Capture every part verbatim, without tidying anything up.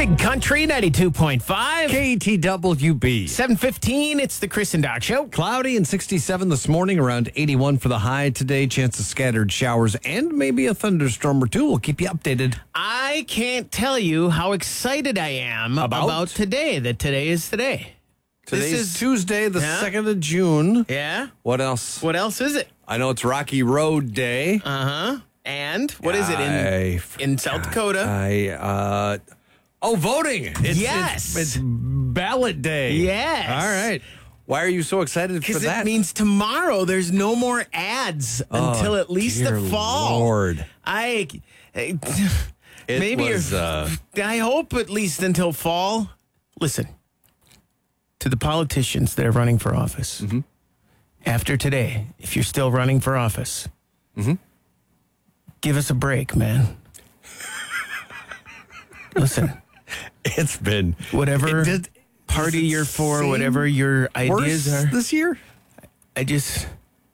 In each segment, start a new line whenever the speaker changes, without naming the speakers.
Big Country ninety-two point five.
K T W B.
seven fifteen, it's the Chris and Doc Show.
Cloudy and sixty-seven this morning, around eighty-one for the high today. Chance of scattered showers and maybe a thunderstorm or two. We'll keep you updated.
I can't tell you how excited I am
About?
about, today, that today is today.
Today's
This is-
Tuesday, the
Yeah?
second of June.
Yeah?
What else?
What else is it?
I know it's Rocky Road Day.
Uh-huh. And what is it
I
in in South Dakota?
I, uh, oh, voting. It's,
Yes.
It's, it's ballot day.
Yes.
All right. Why are you so excited for
Because
that?
it means tomorrow there's no more ads
Oh,
until at least
dear
the fall.
Lord.
I, I
It
maybe
was, uh,
I hope at least until fall. Listen to the politicians that are running for office.
Mm-hmm.
After today, if you're still running for office,
Mm-hmm.
give us a break, man. Listen,
It's been
whatever
It did-
party
does it
you're for,
seem
whatever your ideas
worse
are,
this year.
I just,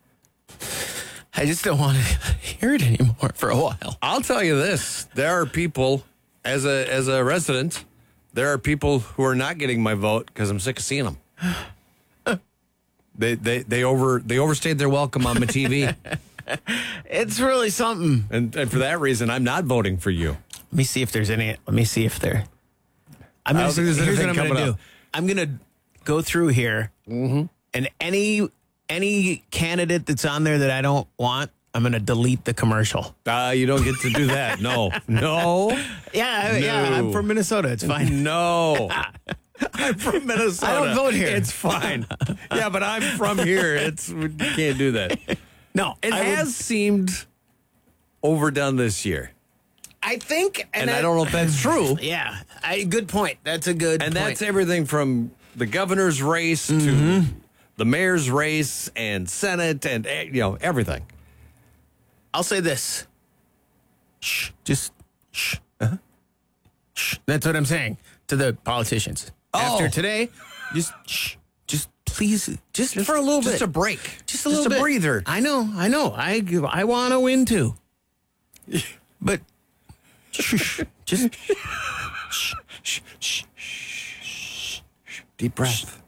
I just don't want to hear it anymore for a while.
I'll tell you this: there are people, as a as a resident, there are people who are not getting my vote because I'm sick of seeing them. they they they over they overstayed their welcome on my T V,
It's really something.
and and for that reason, I'm not voting for you.
Let me see if there's any. Let me see if there. I'm
I
gonna.
don't think there's
Here's what
anything
I'm gonna
coming
do.
up.
I'm gonna go through here, and any any candidate that's on there that I don't want, I'm gonna delete the commercial.
Uh, you don't get to do that. No, no,
Yeah, I- yeah. I'm
No.
from Minnesota. It's fine.
no. I'm from Minnesota.
I don't vote here.
It's fine. Yeah, but I'm from here. It's you can't do that.
No,
It
I would-
has seemed overdone this year.
I think,
And I don't know if that's true.
Yeah, I, good point. That's a good.
And
point.
that's everything from the governor's race
Mm-hmm.
to the mayor's race and Senate and, eh, you know, everything.
I'll say this. Shh. Just shh. Uh-huh. Shh. That's what I'm saying to the politicians.
Oh.
After today, just shh. Just please, just, for a little
Just
bit.
a break.
Just a little
Just a
bit.
breather.
I know, I know. I I want to win too. But shh, just
Shh, shh, shh, shh. Deep breath.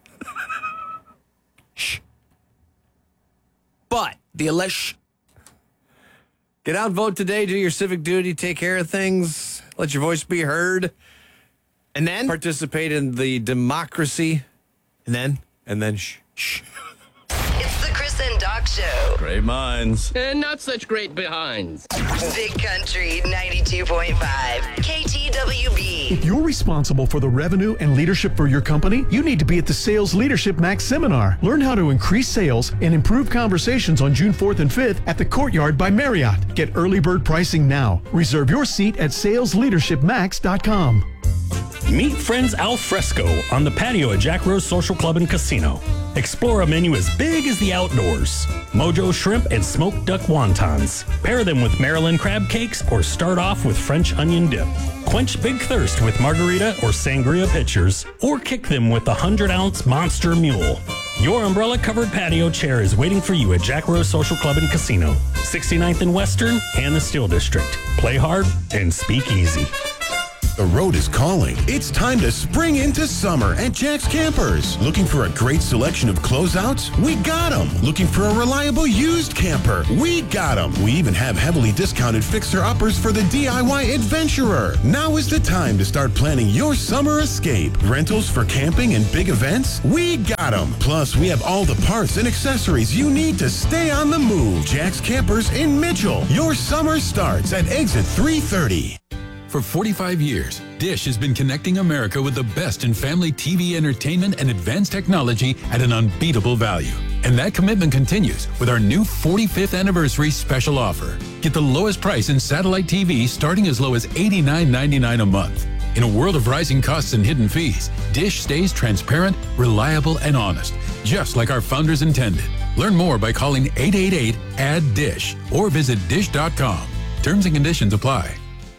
but the election.
Get out, vote today, do your civic duty, take care of things, let your voice be heard,
And then
participate in the democracy,
and then
and then shh, shh.
It's the Chris and Doc Show.
Great minds.
And not such great behinds.
Big Country ninety-two point five. K T W B.
If you're responsible for the revenue and leadership for your company, you need to be at the Sales Leadership Max seminar. Learn how to increase sales and improve conversations on June fourth and fifth at the Courtyard by Marriott. Get early bird pricing now. Reserve your seat at sales leadership max dot com.
Meet friends al fresco on the patio at Jack Rose Social Club and Casino. Explore a menu as big as the outdoors. Mojo shrimp and smoked duck wontons. Pair them with Maryland crab cakes or start off with French onion dip. Quench big thirst with margarita or sangria pitchers, or kick them with the one hundred ounce Monster Mule. Your umbrella-covered patio chair is waiting for you at Jack Rose Social Club and Casino, sixty-ninth and Western and the Steel District. Play hard and speak easy.
The road is calling. It's time to spring into summer at Jack's Campers. Looking for a great selection of closeouts? We got them. Looking for a reliable used camper? We got them. We even have heavily discounted fixer-uppers for the D I Y adventurer. Now is the time to start planning your summer escape. Rentals for camping and big events? We got them. Plus, we have all the parts and accessories you need to stay on the move. Jack's Campers in Mitchell. Your summer starts at exit three thirty.
For forty-five years, Dish has been connecting America with the best in family T V entertainment and advanced technology at an unbeatable value. And that commitment continues with our new forty-fifth anniversary special offer. Get the lowest price in satellite T V starting as low as eighty-nine ninety-nine a month. In a world of rising costs and hidden fees, Dish stays transparent, reliable, and honest, just like our founders intended. Learn more by calling eight eight eight, A D D D I S H or visit dish dot com. Terms and conditions apply.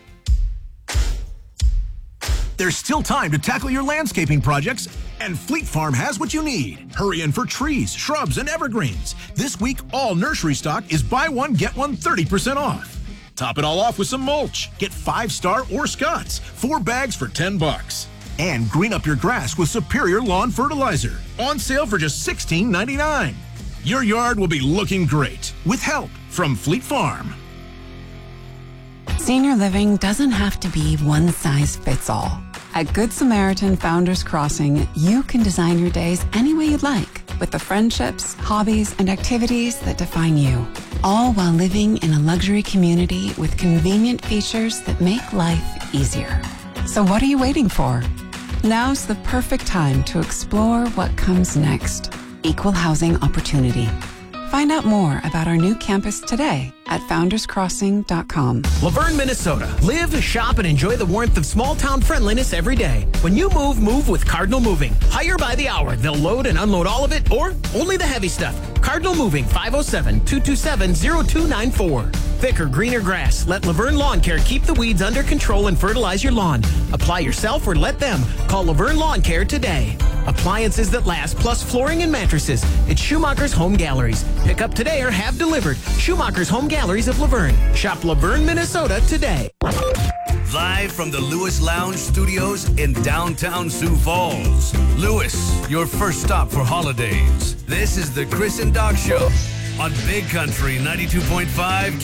There's still time to tackle your landscaping projects, and Fleet Farm has what you need. Hurry in for trees, shrubs, and evergreens. This week, all nursery stock is buy one, get one thirty percent off. Top it all off with some mulch. Get Five Star or Scott's, four bags for ten bucks. And green up your grass with Superior Lawn Fertilizer. On sale for just sixteen ninety-nine. Your yard will be looking great with help from Fleet Farm.
Senior living doesn't have to be one size fits all. At Good Samaritan Founders Crossing, you can design your days any way you'd like with the friendships, hobbies, and activities that define you, all while living in a luxury community with convenient features that make life easier. So what are you waiting for? Now's the perfect time to explore what comes next. Equal housing opportunity. Find out more about our new campus today at founders crossing dot com.
Laverne, Minnesota. Live, shop, and enjoy the warmth of small town friendliness every day. When you move, move with Cardinal Moving. Hire by the hour. They'll load and unload all of it or only the heavy stuff. Cardinal Moving, five oh seven, two two seven, oh two nine four. Thicker, greener grass. Let Laverne Lawn Care keep the weeds under control and fertilize your lawn. Apply yourself or let them. Call Laverne Lawn Care today. Appliances that last, plus flooring and mattresses. It's Schumacher's Home Galleries. Pick up today or have delivered. Schumacher's Home Galleries of Laverne. Shop Laverne, Minnesota today.
Live from the Lewis Lounge Studios in downtown Sioux Falls. Lewis, your first stop for holidays. This is the Chris and Doc Show on Big Country ninety-two point five